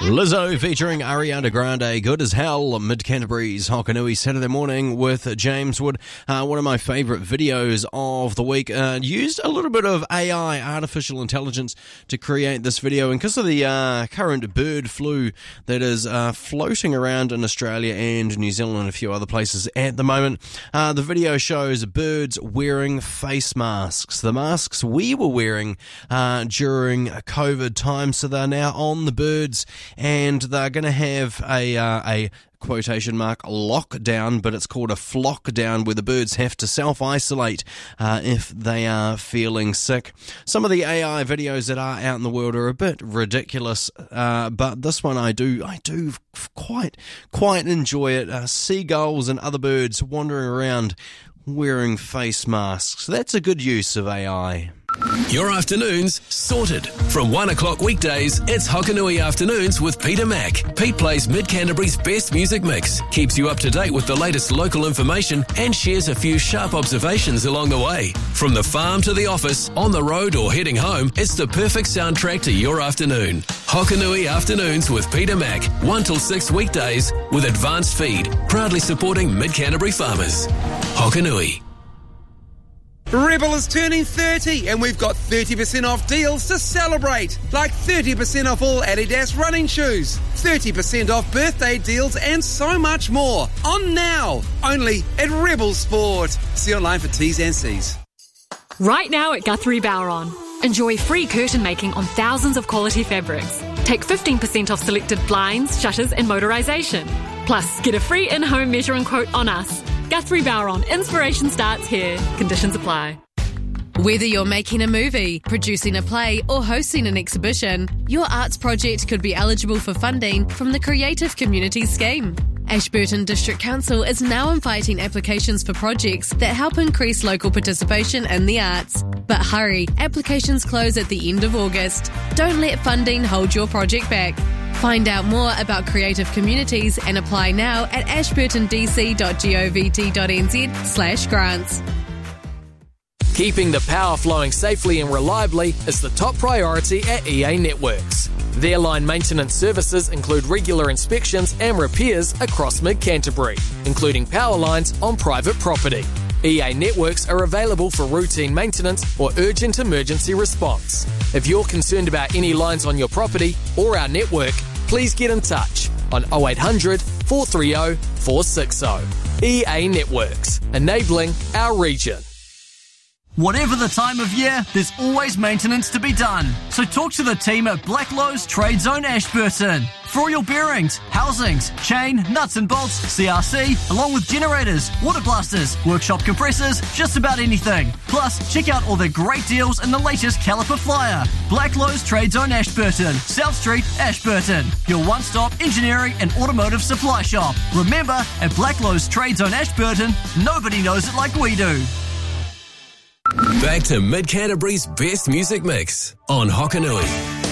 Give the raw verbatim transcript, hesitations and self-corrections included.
Lizzo featuring Ariana Grande, Good as Hell, Mid-Canterbury's Hokanui Saturday morning with James Wood. Uh, one of my favourite videos of the week. Uh, used a little bit of A I, artificial intelligence, to create this video. And because of the uh, current bird flu that is uh, floating around in Australia and New Zealand and a few other places at the moment, uh, the video shows birds wearing face masks. The masks we were wearing uh, during COVID time, so they're now on the birds, and they're going to have a uh, a quotation mark lockdown, but it's called a flockdown, where the birds have to self-isolate uh, if they are feeling sick. Some of the A I videos that are out in the world are a bit ridiculous, uh, but this one I do I do quite quite enjoy it. Uh, seagulls and other birds wandering around wearing face masks. That's a good use of A I. Your afternoons sorted. From one o'clock weekdays, it's Hokanui Afternoons with Peter Mack. Pete plays Mid-Canterbury's best music mix, keeps you up to date with the latest local information, and shares a few sharp observations along the way. From the farm to the office, on the road or heading home, it's the perfect soundtrack to your afternoon. Hokanui Afternoons with Peter Mack, one till six weekdays with Advanced Feed, proudly supporting Mid-Canterbury farmers. Hokanui. Rebel is turning thirty and we've got thirty percent off deals to celebrate. Like thirty percent off all Adidas running shoes, thirty percent off birthday deals and so much more. On now, only at Rebel Sport. See online for T's and C's. Right now at Guthrie Bowron. Enjoy free curtain making on thousands of quality fabrics. Take fifteen percent off selected blinds, shutters and motorisation. Plus, get a free in-home measuring quote on us. Guthrie Bowron, inspiration starts here. Conditions apply. Whether you're making a movie, producing a play or hosting an exhibition, your arts project could be eligible for funding from the Creative Communities Scheme. Ashburton District Council is now inviting applications for projects that help increase local participation in the arts. But hurry, applications close at the end of August. Don't let funding hold your project back. Find out more about Creative Communities and apply now at ashburtondc.govt.nz slash grants. Keeping the power flowing safely and reliably is the top priority at E A Networks. Their line maintenance services include regular inspections and repairs across Mid-Canterbury, including power lines on private property. E A Networks are available for routine maintenance or urgent emergency response. If you're concerned about any lines on your property or our network, please get in touch on oh eight hundred, four three oh, four six oh. E A Networks, enabling our region. Whatever the time of year, there's always maintenance to be done. So talk to the team at Blacklowe's Trade Zone Ashburton. For all your bearings, housings, chain, nuts and bolts, C R C, along with generators, water blasters, workshop compressors, just about anything. Plus, check out all their great deals in the latest caliper flyer. Blacklowe's Trade Zone Ashburton, South Street, Ashburton. Your one-stop engineering and automotive supply shop. Remember, at Blacklowe's Trade Zone Ashburton, nobody knows it like we do. Back to Mid-Canterbury's best music mix on Hokanui.